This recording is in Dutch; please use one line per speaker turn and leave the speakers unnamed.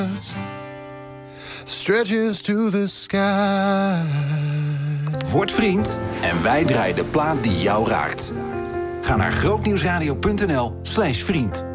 stretches to the sky.
Word vriend en wij draaien de plaat die jou raakt. Ga naar grootnieuwsradio.nl/vriend.